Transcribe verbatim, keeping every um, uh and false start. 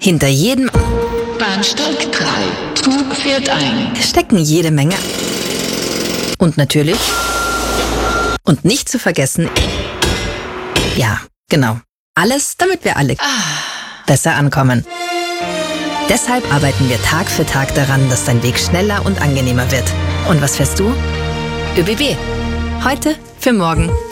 Hinter jedem Bahnsteig drei. Zug fährt ein. stecken jede Menge. Und natürlich, und nicht zu vergessen, ja, genau, alles, damit wir alle besser ankommen. Deshalb arbeiten wir Tag für Tag daran, dass dein Weg schneller und angenehmer wird. Und was fährst du? ÖBB. Heute für morgen.